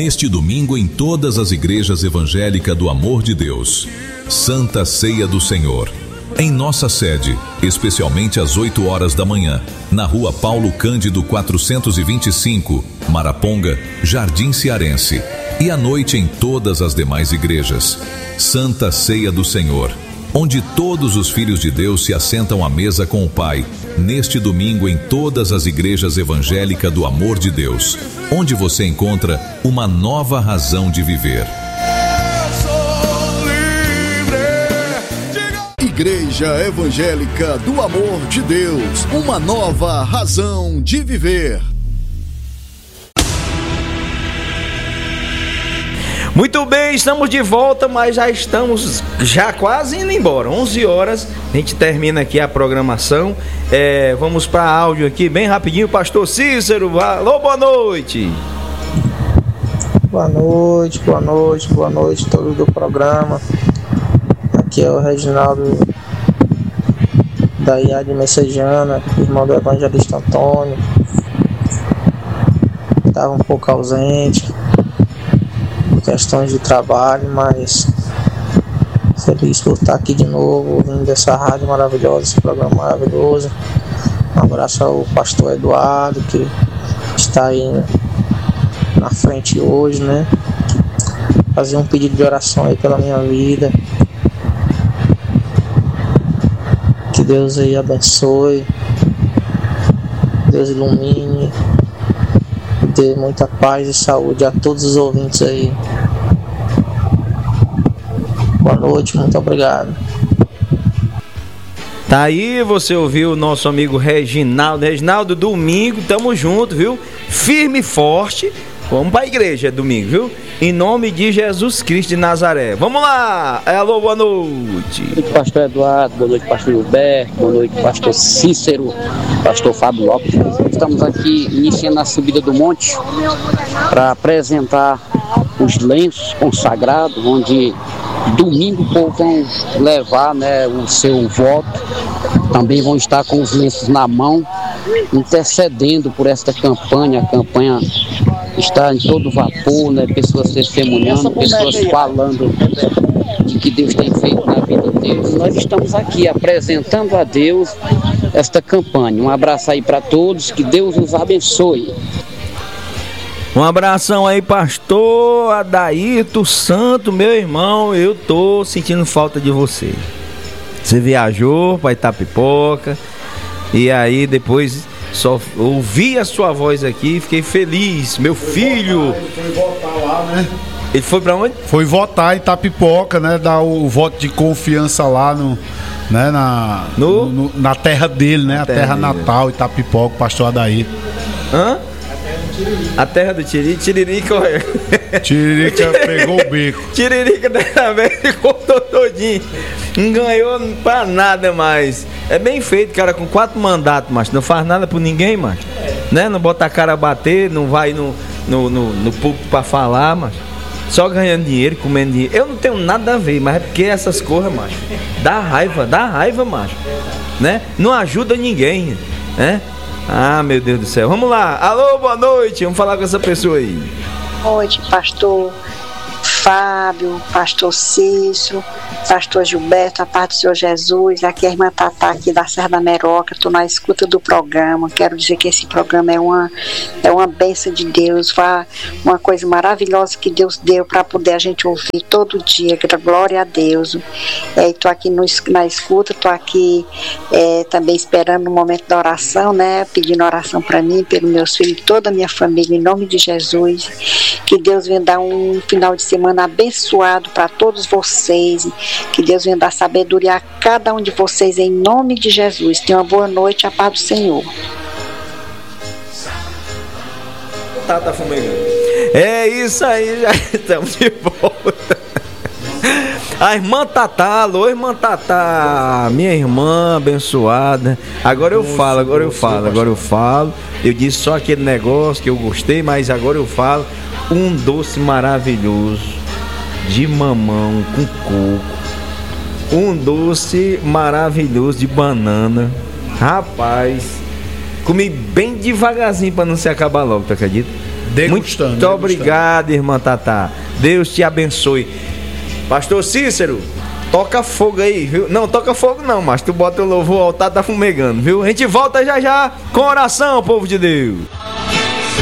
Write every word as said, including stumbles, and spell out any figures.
neste domingo em todas as igrejas evangélicas do Amor de Deus. Santa Ceia do Senhor. Em nossa sede, especialmente às oito horas da manhã, na rua Paulo Cândido quatrocentos e vinte e cinco, Maraponga, Jardim Cearense. E à noite em todas as demais igrejas. Santa Ceia do Senhor, onde todos os filhos de Deus se assentam à mesa com o Pai, neste domingo em todas as igrejas evangélicas do Amor de Deus, onde você encontra uma nova razão de viver. Igreja Evangélica do Amor de Deus, uma nova razão de viver. Muito bem, estamos de volta, mas já estamos já quase indo embora. onze horas, a gente termina aqui a programação. É, vamos para áudio aqui, bem rapidinho. Pastor Cícero, alô, boa noite. Boa noite, boa noite, boa noite, todos do programa. Aqui é o Reginaldo da I A de Messejana, irmão do evangelista Antônio. Estava um pouco ausente, por questões de trabalho, mas feliz por estar aqui de novo, ouvindo essa rádio maravilhosa, esse programa maravilhoso. Um abraço ao pastor Eduardo, que está aí na frente hoje, né? Fazer um pedido de oração aí pela minha vida. Que Deus aí abençoe, Deus ilumine, dê muita paz e saúde a todos os ouvintes aí. Boa noite, muito obrigado. Tá aí, você ouviu o nosso amigo Reginaldo. Reginaldo, domingo, tamo junto, viu? Firme e forte. Vamos pra igreja domingo, viu? Em nome de Jesus Cristo de Nazaré. Vamos lá! Alô, boa noite. Boa noite, pastor Eduardo. Boa noite, pastor Gilberto. Boa noite, pastor Cícero. Pastor Fábio Lopes. Estamos aqui iniciando a subida do monte para apresentar os lenços consagrados, onde domingo o povo vão levar, né, o seu voto. Também vão estar com os lenços na mão, intercedendo por esta campanha. A campanha está em todo vapor, né? Pessoas testemunhando, pessoas falando de que Deus tem feito na vida deles. Nós estamos aqui apresentando a Deus esta campanha. Um abraço aí para todos, que Deus nos abençoe. Um abração aí, pastor Adairto Santo, meu irmão. Eu tô sentindo falta de você. Você viajou para Itapipoca e aí depois só ouvi a sua voz aqui e fiquei feliz. Meu filho. Ele foi votar lá, né? Ele foi pra onde? Foi votar em Itapipoca, né? Dar o, o voto de confiança lá no, né? na, no? No, na terra dele, né? A terra, terra natal, Itapipoca, pastor Adair. Hã? A terra do Tiririca. Tiririca, olha. Tiririca pegou o beco. Tiririca dessa vez cortou todinho. Não ganhou pra nada mais. É bem feito, cara, com quatro mandatos, mas não faz nada por ninguém, mas né? Não bota a cara a bater, não vai no, no, no, no público pra falar, mas só ganhando dinheiro, comendo dinheiro. Eu não tenho nada a ver, mas é porque essas coisas, macho, dá raiva, dá raiva, macho, né? Não ajuda ninguém, né? Ah, meu Deus do céu. Vamos lá. Alô, boa noite. Vamos falar com essa pessoa aí. Boa noite, pastor Fábio, pastor Cícero, pastor Gilberto, a paz do Senhor Jesus. Aqui é a irmã Tatá, aqui da Serra da Meroca. Estou na escuta do programa. Quero dizer que esse programa é uma, é uma bênção de Deus, uma coisa maravilhosa que Deus deu para poder a gente ouvir todo dia. Glória a Deus. Estou é, aqui no, na escuta, estou aqui é, também esperando o momento da oração, né? Pedindo oração para mim, pelos meus filhos, toda a minha família, em nome de Jesus. Que Deus venha dar um final de semana abençoado para todos vocês. Que Deus venha dar sabedoria a cada um de vocês, em nome de Jesus. Tenha uma boa noite, a paz do Senhor. Tá, tá fumegando. É isso aí, já estamos de volta. A irmã Tatá, alô, irmã Tatá, minha irmã abençoada. Agora eu falo, agora eu falo, agora eu falo. Eu disse só aquele negócio que eu gostei, mas agora eu falo. Um doce maravilhoso de mamão com coco. Um doce maravilhoso de banana. Rapaz, comi bem devagarzinho para não se acabar logo, tu acredita? Degustando. Muito degustando. obrigado, irmã Tatá. Deus te abençoe. Pastor Cícero, toca fogo aí, viu? Não, toca fogo não, mas tu bota o louvor, o altar tá fumegando, viu? A gente volta já já com oração, povo de Deus.